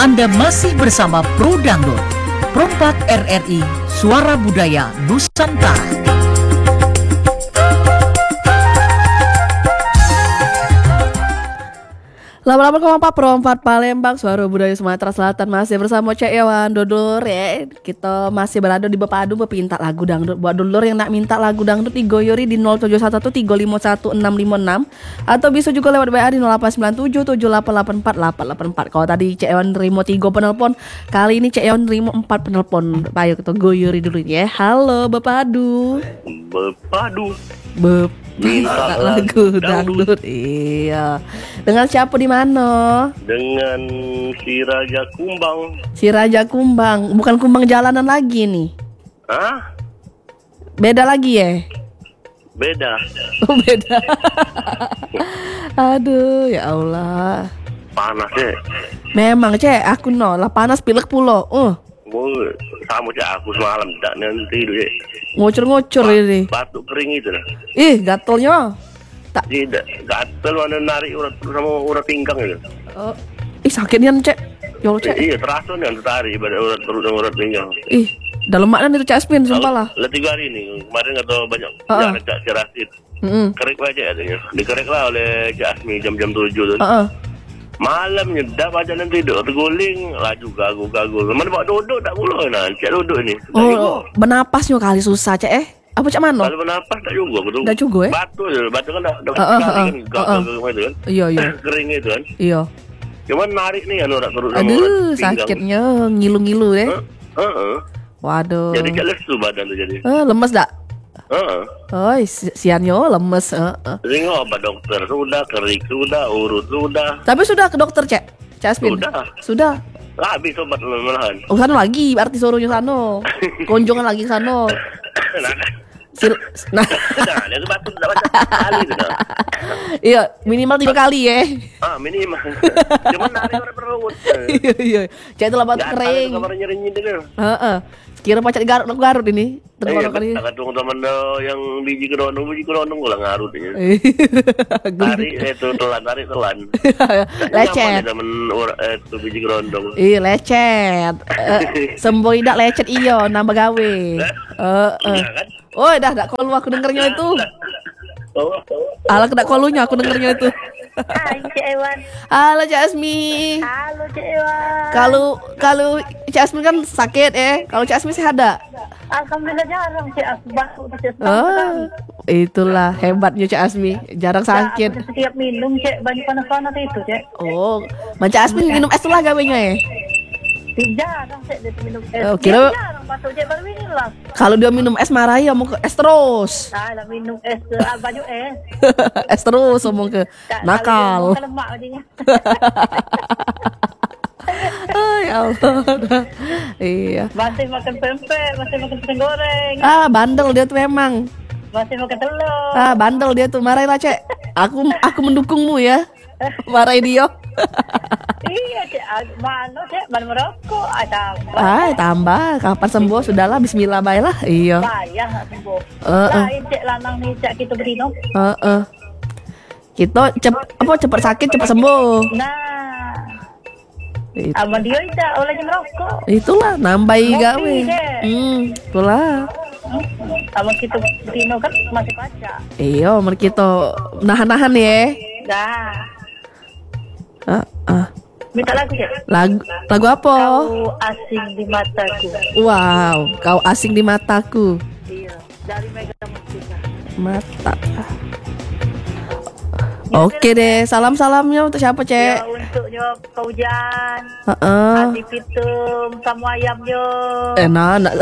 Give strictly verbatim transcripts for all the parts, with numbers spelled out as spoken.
Anda masih bersama Pro Dangdut, Pro empat R R I, Suara Budaya Nusantara. delapan puluh delapan koma empat Pro empat Palembang, Suara Budaya Sumatera Selatan. Masih bersama Cek Ewan Dodor ya. Kita masih berada di Bepadu berpinta lagu dangdut. Buat dulur yang nak minta lagu dangdut digoyori di nol tujuh satu satu tiga lima satu enam lima enam, atau bisa juga lewat W A di nol delapan sembilan tujuh tujuh delapan delapan empat delapan delapan empat. Kalau tadi Cek Ewan nerima tiga penelpon, kali ini Cek Ewan nerima empat penelpon. Ayo kita goyori dulu ya. Halo Bepadu. Bepadu. Bep minta lagu dangdut. Iya. Dengan siapa di mana? Dengan si Raja Kumbang. Si Raja Kumbang, bukan Kumbang jalanan lagi nih. Hah? Beda lagi ya? Beda. Oh beda. Aduh ya Allah. Panas ya. Memang Cek, aku no lah panas pilek pulo. Uh. Boy, sama cak aku semalam tak nanti itu ya. Ngocor-ngocor ini. Batuk kering itu lah. Ih, gatelnya. Tak. Tidak, gatel mana narik urat sama urat pinggang itu. Oh. Ih, sakitnya Cek. Ya Allah Cek. Eh, iya, terasa nih tertarik pada urat perut dan urat pinggang. Ih, dah lemak kan itu Cak Spin, sumpah lah. Lah tiga hari ini, kemarin nggak tahu banyak. Uh-uh. Ya, Cak Cerasit. Mm-mm. Kerik aja katanya. Dikerek lah oleh Cak Asmi jam-jam tujuh tuh. Uh-uh. Malamnya dah baca nanti tidur terguling laju gagu-gagu. Mana buat duduk tak pula nah. Cak duduk ni. Oh, bernapasnya kali susah Cek eh. Apa Cak mana? Kalau bernapas tak juga betul. Tak juga eh? Batu je, batu kan dah dah Uh, uh, sekali uh, kan uh, gagal uh. itu kan. Iya, iya. Kering itu kan. Iya. Cuman narik ni kan urat perut sama urat Aduh, pinggang. sakitnya ngilu-ngilu deh. Heeh. Uh, uh. Waduh. Jadi cak lesu badan tu jadi. Eh, lemes dak? Heeh. Oh, si- siannya lemes. Uh, uh. Tengok obat dokter sudah, kerik sudah, urut sudah. Tapi sudah ke dokter Cek? Cak Aspin? Sudah. Sudah. Habis obat malahan. Oh, sana lagi, berarti suruhnya sana. Kunjungan lagi ke sana. Nah, Sil- nah, nah, dia tu batuk dah baca kali tu dah. iya, minimal tiga kali ya. Ah, minimal. Cuman narik urat perut. Iya, iya. Cek itu lah batu Gatal kering. tu kamarnya nyeri dia. Heeh. Kira pacar Garut aku Garut ini. Eh, Terus kali. tak kadung teman dah yang biji kerondong, biji kerondong gula ngarut dia. Tarik itu telan, tarik telan. Lecet. Teman orang itu biji kerondong. Ih, lecet. Eh, semboh idak lecet iyo nambah gawe. Heeh. kan? Oh, dah dak kolu aku dengernya itu. Oh, Alah kedak kolunya aku dengernya itu. Hai Cik Ewan. Halo Cak Asmi. Halo Cik Ewan. Kalau kalau Cak Asmi kan sakit eh. Kalau Cak Asmi sehat dak? Alhamdulillah jarang Cik aku batuk Cik. Oh, itulah hebatnya Cak Asmi. Jarang sakit. Aku setiap minum Cik banyak panas-panas itu Cik. Oh, Cak Asmi minum es tuh lah gawenya ya. Jarang Cik dia minum es. Oh, kira- Dia jarang batuk Cik baru ini lah. Kalau dia minum es marah ya mau ke es terus. Ah, lah minum es ah, banyak es. Es terus ngomong ke Tak- nakal. Kalau dia lemak jadinya. Oh, ya Allah. Iya. Masih makan pempek, masih makan pisang goreng, Ah, bandel dia tuh memang. masih makan telur. Ah, bandel dia tuh. Marahin lah, Cek. Aku aku mendukungmu ya. Marahin dia. Iya Cik, ah, mana Cik, mana merokok, ada Ah, tambah. Kapan sembuh sudahlah bismillah baiklah. Iya. bayar nak sembuh. Eh, eh. Lain Cik lanang ni Cik kita beri no. Heeh. Kita cep apa cepat sakit cepat sembuh. Nah, It- sama dia tidak olehnya merokok. itulah nambahi Ngopi, gawe. Cek. Hmm, itulah. Sama kita Dino kan masih baca. Iya, mereka kita nahan-nahan ya. Nah, Ah, ah. minta lagu ya. Lagu lagu apa? Kau asing di mataku. Wow, kau asing di mataku. Iya, dari Mega Mustika. Mata. Oke deh, salam-salamnya untuk siapa, Ya Cek? untuknya Kaujan, Heeh. Adi Pitum, sama ayamnya. Enak, enak.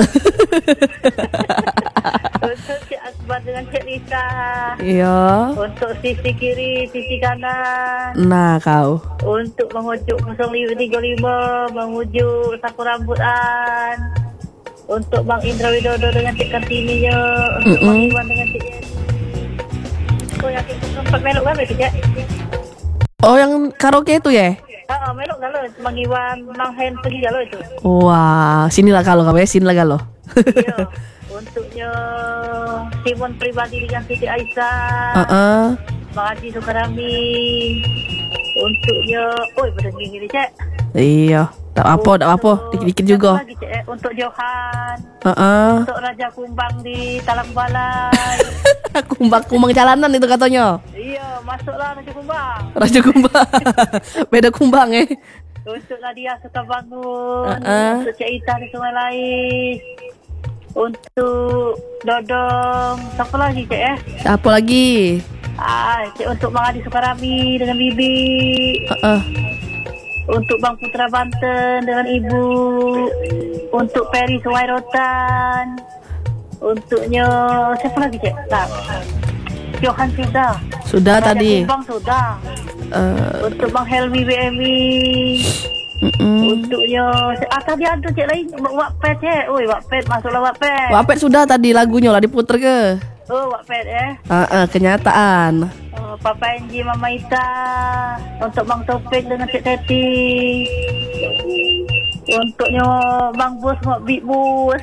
Untuk Cik Akbar dengan Cik Lisa. Iya. Untuk sisi kiri, sisi kanan. Nah, kau. Untuk mengujuk nol lima tiga lima, mengujuk sapu rambutan. Untuk Bang Indra Widodo dengan Cik Kartininya. Untuk Bang Mm-mm. Iwan dengan Cik Yeni. Aku yakin sempat meluk kan itu Cik? Oh, yang karaoke itu ya? Ah, meluk kalau Bang Iwan, Bang Hen pergi kalau itu. Wah, sinilah kalau kau ya, sinilah kalau. Iya. Untuknya Simon pribadi dengan Siti Aisyah. Heeh. Bang Haji Sukarami. Untuknya, oi pada gini Cik. Iya. Tak apa, tak apa. Dikit-dikit juga. Lagi, Cik, eh, untuk Johan. Heeh. Untuk Raja Kumbang di Talang Balai. Kumbang-kumbang jalanan itu katanya. Iya, masuklah Raja Kumbang. Raja kumbang. Beda kumbang eh. Untuk Nadia suka bangun. Uh-uh. Untuk Cik Ita di Sungai Lais. Untuk Dodong. Siapa lagi, Cik eh? Siapa lagi? Ah, Cik, untuk Bang Adi Sukarami dengan Bibi. Heeh. Untuk Bang Putra Banten dengan Ibu. Untuk Peri Sungai Rotan. Untuknya siapa lagi, Cik? Tak. Johan sudah. Sudah Raja tadi. Kumbang sudah. Eh, Untuk Bang Helmi B M I. mm-mm. Untuknya ah tadi ada Cik lain Wattpad, Cik. Oi, Wattpad, masuklah Wattpad. Wapet sudah tadi lagunya lah diputer ke? Oh, Wattpad eh. Heeh, kenyataan. Oh, Papa Enji, Mama Ita. Untuk Bang Topik dengan Cik Teti. Untuknya Bang Bos dengan Big Bos.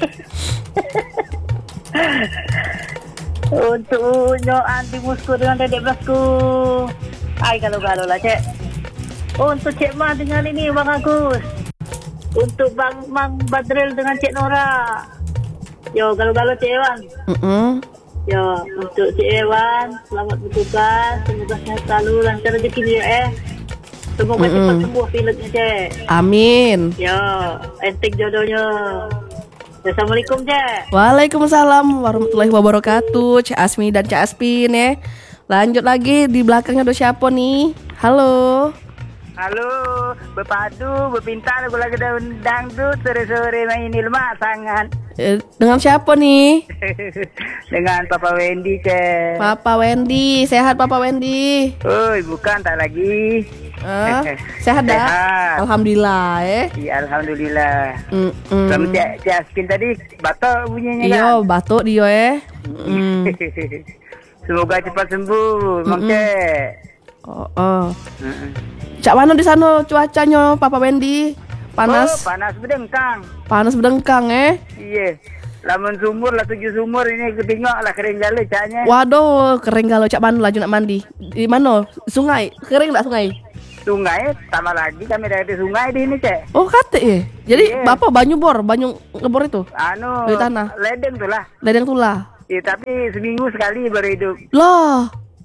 Untuknya Andi Musku dengan Dedek Blasku. Ay, galau-galau lah, Cik. Oh, untuk Cik Ma dengan ini Bang Agus. Untuk Bang Mang Badril dengan Cik Nora. Yo, galau-galau Cik Ewan. Mm-mm. Yo, untuk Cik Ewan, selamat bertugas. Semoga sehat selalu, lancar rezeki dia eh. Semoga Mm-mm. cepat sembuh pileknya, Cik. Amin. Yo, entik jodohnya. Assalamualaikum, Cik. Waalaikumsalam warahmatullahi wabarakatuh. Cik Asmi dan Cik Aspin ya. Lanjut lagi di belakangnya ada siapa nih? Halo. Halo, berpadu, berpintar lagu-lagu daun dangdut sore-sore main ini lemak sangat. Eh, dengan siapa nih? Dengan Papa Wendy, Cek. Papa Wendy. Sehat Papa Wendy? Oi, bukan tak lagi. Eh, sehat dah? Sehat. Alhamdulillah eh. Ya, alhamdulillah. Mm-mm. Sama Cik Cik Askin tadi batok bunyinya Iya, kan. batuk dia eh. Mm. Semoga cepat sembuh, Mang Mm-mm. Cek. Oh, oh. Mm-mm. Cak mana di sana cuacanya Papa Wendy? Oh, Panas, panas berdengkang. panas berdengkang eh. Iya. Lamun sumur lah tujuh sumur ini aku tengok lah kering gala caknya. Waduh, kering kalau Cak mana laju nak mandi. Di mana? Sungai. Kering tak sungai? Sungai, tambah lagi kami dari sungai di ini, Cek. Oh, kate ya. Jadi Iya. Bapak banyu bor, banyu ngebor itu. Anu, Dari tanah. ledeng tuh lah. Ledeng tulah. Ya, tapi seminggu sekali baru hidup. Lah,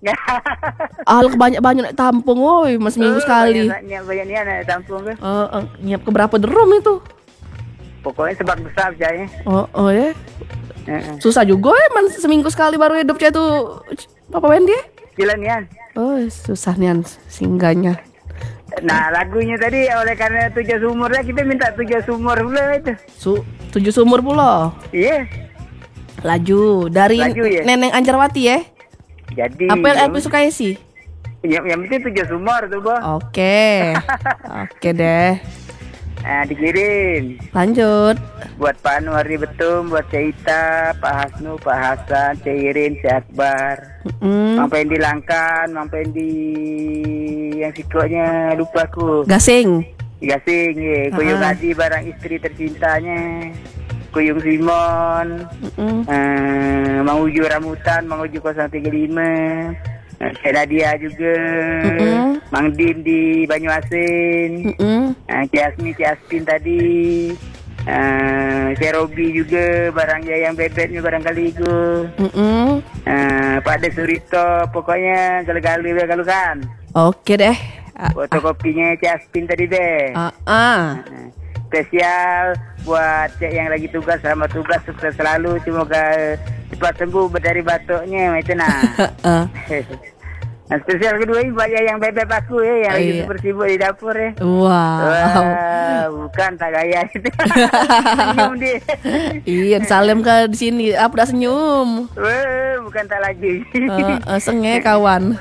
al banyak banyak nak tampung, woi, mas minggu Oh, sekali. Banyak, banyak, banyak ni anak tampung ke. Eh, eh, nyiap ke berapa drum itu? Pokoknya sebab besar percaya. Oh, oh ya. Heeh. Susah juga ya, man seminggu sekali baru hidup Cak tuh Papa Wendy. Jalan nian. Oh, susah nian singgahnya. Nah, lagunya tadi oleh karena tujuh sumur lah kita minta tujuh sumur pula itu. Su tujuh sumur pula. Iya. Laju dari Laju, ya? Neneng Anjarwati ya. Jadi Apa yang L P suka isi? yang, yang penting tujuh sumur tuh, Bo. Oke. Oke deh. Nah, dikirim. Lanjut. Buat Pak Anwar di Betum, buat Cik Ita, Pak Hasnu, Pak Hasan, Cik Irin, Cik Akbar. Mm. Mang Pendi Langkan, Mang Pendi yang sikotnya lupa aku. Gasing. Gasing, ye. Kuyung Ah. Adi barang istri tercintanya. Kuyung Simon, Mm-mm. eh, Mang Uju Rambutan, Mang Uju nol tiga lima, eh, Cik Nadia juga, Mm-mm. Mang Dim di Banyuasin, Mm-mm. eh, Cik Asmi, Cik Aspin tadi, eh, Cik Robi juga barang yang bebetnya barangkali itu. Mm-mm. Eh, Pak De Surito, pokoknya galu-galu ya galu kan. Oke deh. Ah, Fotokopinya Cik Aspin tadi deh. ah, ah. Eh, Spesial buat Cik yang lagi tugas, selamat tugas, sukses selalu, semoga cepat sembuh dari batuknya itu nah. Ah. Nah, spesial kedua ini buat yang bebek aku ya, yang Oh, lagi iya. super sibuk di dapur ya. Wow. Wah, bukan tak gaya itu. Senyum dia. Iya, salam ke di sini. Apa dah senyum? Wah, bukan tak lagi. Eh, eh, senge kawan.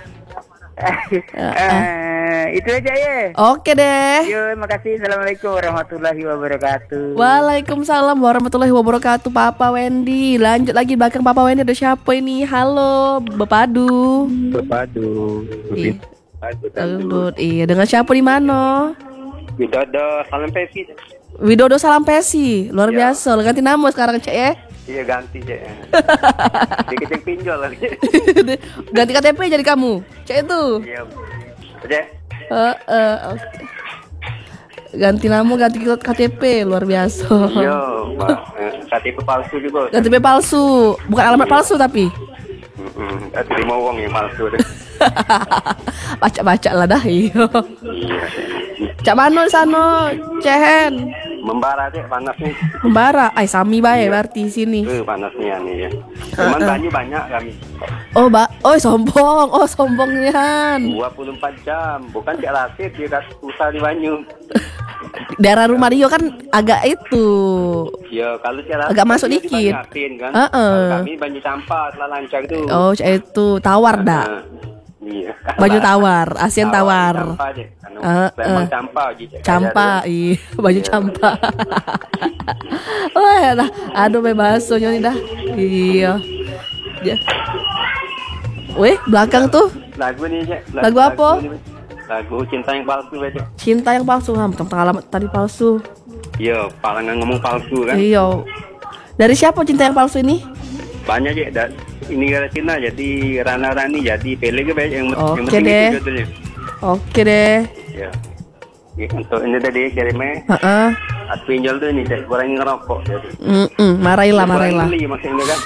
Eh, itu aja ya. Oke deh. Yo, makasih. Assalamualaikum warahmatullahi wabarakatuh. Waalaikumsalam warahmatullahi wabarakatuh Papa Wendy. Lanjut lagi belakang Papa Wendy ada siapa ini? Halo, Bepadu. Berpadu. Iya. Dangdut. Iya, dengan siapa di mana? Widodo, salam pepi. Widodo Salam Pesi. Luar Iya. biasa. Lo ganti nama sekarang, Cek ya. Iya ganti, Cek. Dikit pinjol lagi. Ganti K T P jadi kamu. Cek itu. Iya. Cek. Eh, eh, oke. ganti nama, ganti K T P, luar biasa. Iya, Mbak. Eh, K T P palsu juga. K T P palsu, bukan alamat palsu tapi. Heeh, mm terima uang yang palsu deh. Baca-baca lah dah, iya. Cak Mano sana, Cehen. Membara deh panasnya. Membara, ay sami bae berarti sini. Eh, panasnya nih ya. Cuman banyu banyak kami. Oh, Mbak. Oh, sombong. Oh, sombongnya. dua puluh empat jam, bukan Cek Latif dia kat susah di banyu. Daerah rumah Rio kan agak itu. Ya, kalau Cek Latif Agak masuk dia dikit. dibanyakin kan. Heeh. Kalau kami banyu sampah telah lancar tuh. Oh, cak itu tawar dah. Nah, iya. Baju tawar, Asian tawar. Campa aja. Anu, Eh, Lemang eh. campa aja. Cek Campa, Kaya iya, baju campa. Oh, ya dah. Aduh, bebasonya nih dah. Iya. Ya. Weh, belakang tuh dia. Lagu nih, Cek. Lagu apa? ini, Lagu Cinta yang Palsu aja. cinta yang palsu. Ha, tentang alamat tadi palsu. Iya, palangan ngomong palsu kan. Iya. Dari siapa cinta yang palsu ini? Banyak aja. Da, ini gara Cina jadi Rana Rani jadi Pele ke banyak yang, yang Oke penting deh. itu judulnya. Oke deh. Ya. Ya, untuk ini tadi kirimnya. Heeh. Aku pinjol tuh ini, Cek. Kurangi ngerokok jadi. Mm-mm, marailah, marailah. Kurangi beli maksudnya kan.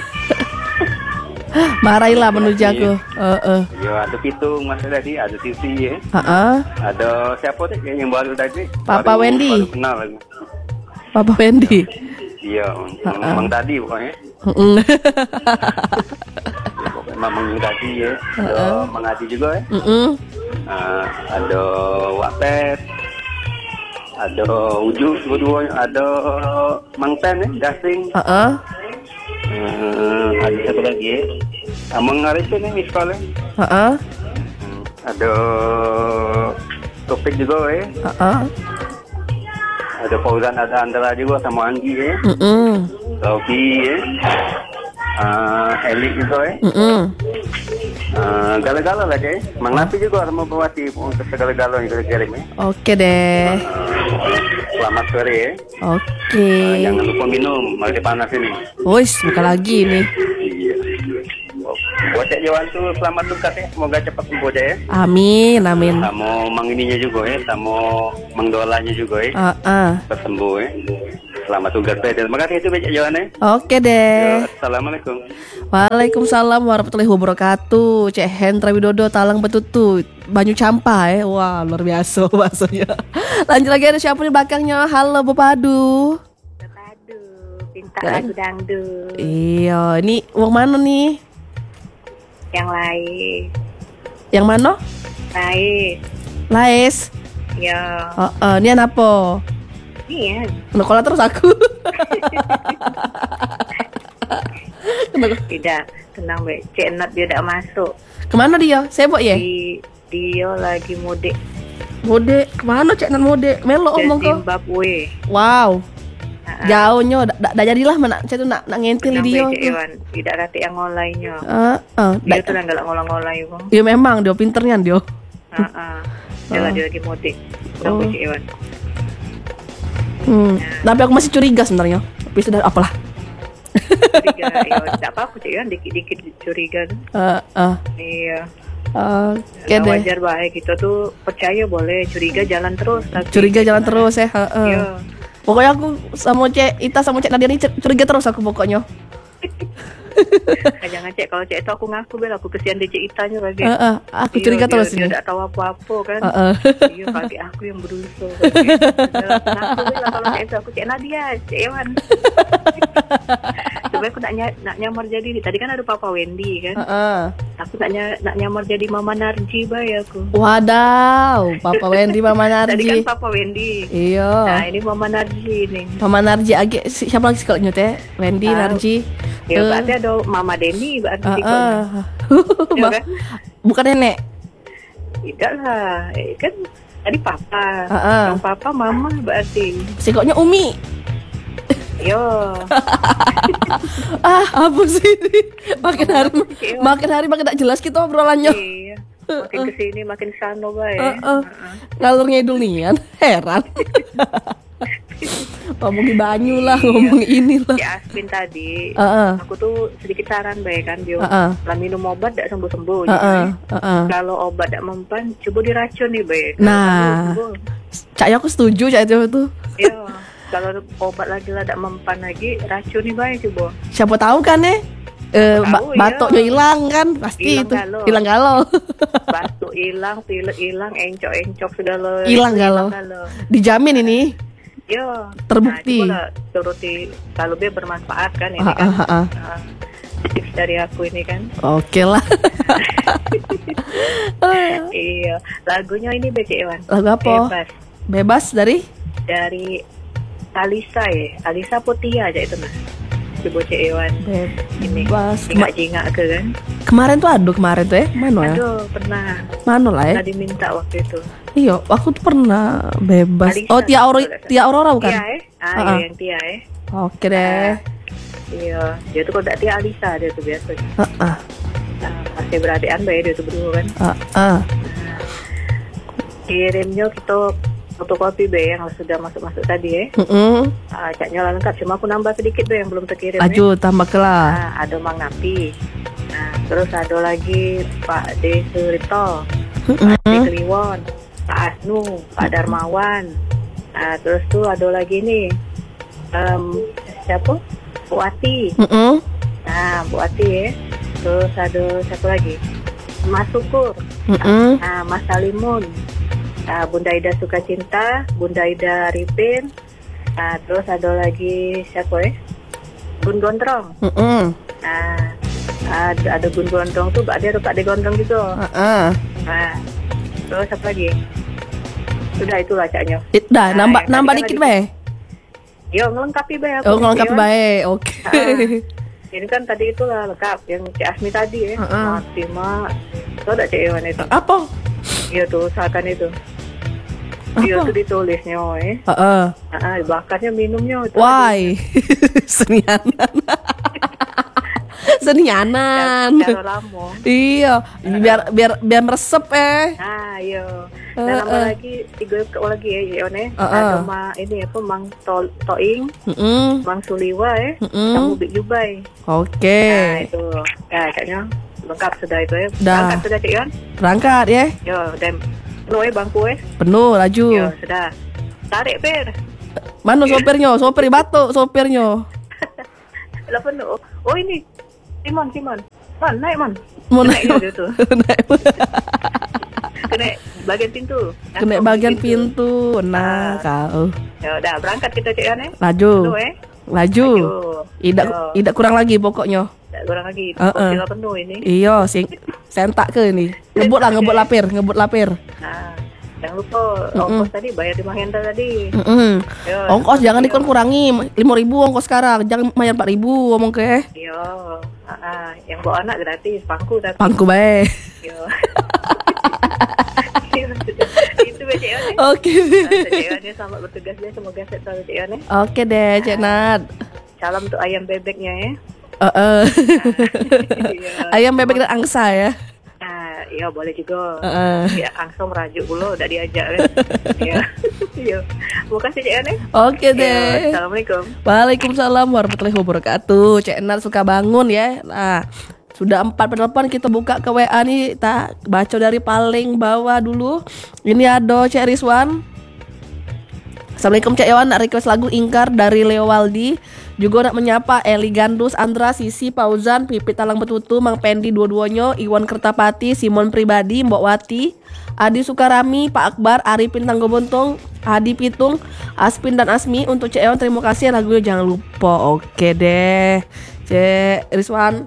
Marailah menuju aku. Heeh. Ya, ada pitung mas tadi, ada T V ya. Heeh. Ada siapa tuh yang baru tadi? Papa Baru- Wendy. Baru kenal lagi. Papa Wendy. Iya, Mang Tadi pokoknya. Heeh. Ya, pokoknya Mang Tadi ya. Ada Mang Adi juga ya. Heeh. Nah, ada Wapet. Ada Uju, dua-duanya. Ada Mang Ten ya, Gasing. Heeh. Hmm, ada satu lagi ya. Amang Arifin nih sekolah. Heeh. Hmm, ada Topik juga ya. Heeh. Ada Fauzan, ada Andra juga sama Anggi ya. Heeh. Robi ya. Uh, Elik juga ya. Heeh. Uh, Gala-gala lah ya. Mang Napi juga sama Bawati untuk segala-gala yang kita kirim ya. Oke deh. Selamat sore ya. Oke. Uh, jangan lupa minum, masih panas ini. Wis, buka lagi nih. Iya. Buat Cek Jawan tuh selamat tugas ya. Semoga cepat sembuh ya. Amin, amin. Sama Mang ininya juga ya, sama Mang Dolanya juga ya. Heeh. Cepat sembuh ya. Selamat tugas ya. Terima kasih itu Cek Jawan ya. Oke deh. Ya, Assalamualaikum. Waalaikumsalam warahmatullahi wabarakatuh. Cek Hendra Widodo Talang Betutu Banyu Campa ya. Wah, luar biasa bahasanya. Lanjut lagi, ada siapa di belakangnya? Halo Bepadu. Aduh, pinta Kan? lagu dangdut Iya, ini uang mana nih? yang lain. Yang mana? Lain. Laes. Ya, Oh, oh, ini apa? ini ya. Nukola terus aku. Tidak, tenang baik. Cik Nat dia tak masuk. Kemana dia? Sibuk ya? Di, dia lagi mudik Mode, kemana Cek Nan mode? Melo ke omong kok. Zimbabwe. Wow. Ha-ha. Jauhnya, dah da, jadilah mana? Saya tuh nak nak ngentil Tenang dia. baik, Cik Iwan. Tidak kata yang ngolainya. Heeh, uh, Dia tuh lah galak ngolah-ngolai bang. ya memang dia pinternya dia. Heeh. Dia Oh. lagi lagi mudik. Tenang Oh. baik, Cik Iwan. Hmm. Tapi aku masih curiga sebenarnya. Tapi sudah apalah. Curiga, ya tak apa-apa Cik Iwan. Dikit-dikit curiga tuh. Eh, eh. Iya. Oke Nah, deh. wajar baik kita tuh percaya boleh, curiga jalan terus. Tapi Curiga jalan terus ya. Heeh. Iya. Pokoknya aku sama Cek Ita sama Cek Nadia ini c- curiga terus aku pokoknya. Ah, jangan Cek, kalau Cek itu aku ngaku bel, aku kesian di Cek Itanya lagi. Heeh, aku Iya, curiga dia, terus dia ini. tidak tahu apa-apa kan. Heeh. Iya, kaki aku yang berusaha. Ngaku bel, kalau Cek itu aku Cek Nadia, Cek Iwan. Coba aku nak, ny- nak nyamar jadi, tadi kan ada Papa Wendy kan. Heeh. Aku nak, ny- nak nyamar jadi Mama Narji bay aku. Wadaw, Papa Wendy, Mama Tadi kan Narji. Papa Wendy. Nah Iya. ini Mama Narji nih. Mama Narji agi si- siapa lagi sekolahnya teh? Wendy, Tahu. Narji. Ya Eh, berarti ada Mama Deni berarti Heeh. sekolahnya. Iya Ma- kan? Bukan nenek. Tidak lah, eh, kan tadi papa, Heeh. yang papa mama berarti. Sekolahnya Umi. Yo, Ah, apa sih ini? Makin hari makin hari makin tak jelas kita obrolannya. iya. Makin kesini makin sana bae. Heeh. Ngalur ngidul nian, heran. Ngomongin banyu lah, ngomongin ini lah. Si Aspin tadi, Heeh. aku tuh sedikit saran bae kan dia. Heeh. Lah minum obat tidak sembuh sembuh. Heeh, heeh. Kalau obat tidak mempan, coba diracun nih bae. Nah, Cak Yo aku setuju Cak Yo tuh. Iya, kalau obat lagi lah tak mempan lagi, racun ni baik coba. Siapa tahu kan eh, eh Siapa ba- tahu, batuknya ya. hilang kan pasti Hilang itu galau. hilang galau. Batuk hilang, pilek hilang, encok-encok segala. Hilang itu galau. Dijamin ini. Iya. Terbukti. Nah, coba lah turuti kalau dia bermanfaat kan ini Ah, kan. ah, ah, ah. Ah, tips dari aku ini kan. Oke lah. Iya, lagunya ini B C Iwan. Lagu apa? Bebas. Bebas dari Dari Alisa ya, Alisa Potia aja itu mas. Coba C Iwan. Ini Bebas. Kema- jingak-jingak ke kan. kemarin tuh aduh kemarin tuh ya mana ya? Aduh, pernah. Mana lah ya? Pernah diminta waktu itu. Iya, aku tuh pernah bebas. Alisa, Oh, Tia Aurora, kalau nggak Tia Aurora bukan? Tia eh? Ah, Ah, iya ah. yang Tia eh. Oke deh. Iya, dia tuh kalau tak Tia Alisa dia tuh biasa. Ah, ah, Nah, masih beradik baik dia tuh berdua kan. ah, ah. Kirimnya kita fotokopi be yang sudah masuk-masuk tadi eh. Mm-mm. Ah, catnya lah lengkap, cuma aku nambah sedikit be yang belum terkirim. eh. Aju tambah kelah. Nah, ada Mang Napi. Nah, terus ada lagi Pak De Surito, Pak De Kliwon, Pak Asnu, Pak Darmawan. Nah, terus tuh ada lagi nih em, siapa? Bu Ati. Mm-mm. Nah, Bu Ati ya. Terus ada siapa lagi? Mas Syukur. Mm-mm. Nah, Mas Salimun. Nah, Bunda Ida Sukacinta, Bunda Ida Ripin. Nah, terus ada lagi siapa ya? Gun Gondrong. Mm-mm. Nah, ada, ada Gun Gondrong tuh, ada Pak De Gondrong juga. Ah, ah. Nah, terus apa lagi? Sudah itulah caknya. It, dah Nah, nambah yang nambah tadi kan dikit lagi- bae. Yo, ngelengkapi bae aku. Oh, ngelengkapi Yo. bae. Oke. Ah. Ini kan tadi itulah lengkap yang Cik Asmi tadi ya. Heeh. Mati mak. Tahu tak Cik Iwan itu? Apa? Iya tuh usahakan itu. Iya tuh ditulisnya eh. Heeh. Ah, bakarnya minumnya itu. Why? Senianan. Senianan. Cara lamo. Iya, biar biar biar meresep eh. Ah, iya. Eh, Dan nambah eh. lagi tiga kau lagi ya, Iwan eh. Eh, Ada eh. ma ini apa Mang Tol Toing, Mm-mm. Mang Suliwa eh, Mm-mm. sama Big Jubai. Oke. Nah, itu. Nah, kayaknya lengkap sudah itu ya. Dah. Lengkap sudah Cik Iwan. Berangkat ya. Yo, dan penuh eh bangku eh. Penuh laju. Yo, sudah. Tarik per. Mana sopirnya? Sopir batuk sopirnya. Lah penuh. Oh ini. Simon, Simon. Man, naik man. Mau Kena naik. dia tuh. Naik. Kena bagian pintu. Kena Langsung bagian pintu. Nah, Ah. kau. Ya udah berangkat kita Cik Iwan eh. Laju. Penuh eh. Laju. Laju. Tidak Yo. tidak kurang lagi pokoknya. Tak kurang lagi. Eh, eh. Kursi lah penuh ini. Iya, sing sentak ke ini. Ngebut lah, ngebut lapir, ngebut lapir. Nah, jangan lupa ongkos tadi bayar di Mahendra tadi. Mm-mm. Yo, Ongkos jangan yo. dikon kurangi lima ribu ongkos sekarang, jangan bayar empat ribu ngomong ke Yo, ah, ah. yang bawa anak gratis, pangku tapi. pangku bae. Yo. Itu Cik Iwan eh. Oke. Cik Iwan ya, selamat bertugas ya, semoga sehat selalu Cik Iwan ya. Oke deh, Cik Nat. Salam untuk ayam bebeknya ya. Heeh. Iya. Ayam bebek dan angsa ya. Ah, iya boleh juga. Heeh. Ya langsung merajuk dulu udah diajak kan. Iya. Iya. Terima kasih Cik Iwan ya. Oke Iya, deh. Assalamualaikum. Waalaikumsalam warahmatullahi wabarakatuh. Cik Nat suka bangun ya. Nah, sudah empat penelpon kita buka ke W A nih. Tak baca dari paling bawah dulu. Ini ada Cik Rizwan. Assalamualaikum Cik Iwan, nak request lagu Ingkar dari Leo Waldi. Juga nak menyapa Eli Gandus, Andra, Sisi, Pauzan, Pipit Talang Betutu, Mang Pendi dua-duanya, Iwan Kertapati, Simon Pribadi, Mbok Wati, Adi Sukarami, Pak Akbar, Arifin Tanggobontong, Adi Pitung, Aspin dan Asmi. Untuk Cik Iwan terima kasih lagunya jangan lupa. Oke deh Cik Rizwan.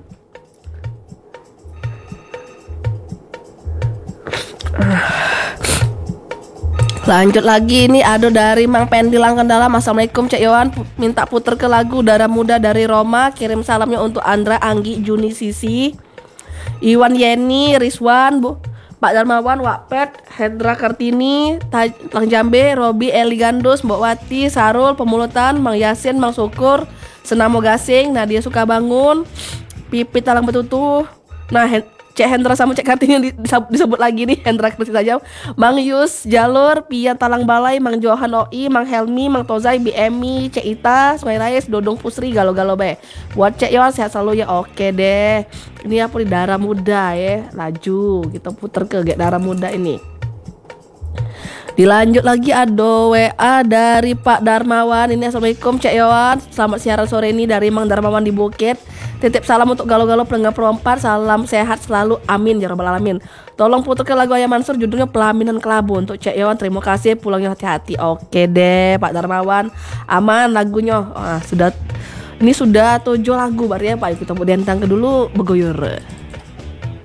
Lanjut lagi, ini ada dari Mang Pendi Langkan Dalam. Assalamualaikum Cek Yohan, minta puter ke lagu Darah Muda dari Roma. Kirim salamnya untuk Andra, Anggi, Juni, Sisi, Iwan, Yeni, Rizwan, Bu, Pak Darmawan, Wakpet, Hendra Kartini, Lang Jambe, Robi, Eli Gandus, Mbok Wati, Sarul, Pemulutan, Mang Yasin, Mang Syukur, Senamo Gasing, Nadia Sukabangun, Pipit Talang Betutu. Nah, Hen- Cek Hendra sama Cek Kartini yang disebut, disebut lagi nih, Hendra Kerti saja. Mang Yus, Jalur, Pia Talang Balai, Mang Johan Oi, Mang Helmi, Mang Tozai, B M I, Cek Ita, Sungai Rais, Dodong Pusri, Galo-galo be. Buat Cek Yohan sehat selalu ya. Oke deh. Ini apa nih, Darah Muda ya. Laju, kita puter ke Darah Muda ini. Dilanjut lagi ada W A dari Pak Darmawan. Ini assalamualaikum Cek Yohan. Selamat siaran sore ini dari Mang Darmawan di Bukit. Titip salam untuk galau-galau pendengar perempat. Salam sehat selalu. Amin ya rabbal alamin. Tolong putarkan lagu Ayah Mansur judulnya Pelaminan Kelabu untuk Cek Yohan. Terima kasih. Pulangnya hati-hati. Oke deh Pak Darmawan. Aman lagunya. Ah, sudah ini sudah tujuh lagu berarti ya Pak. Kita mau dentang ke dulu begoyor.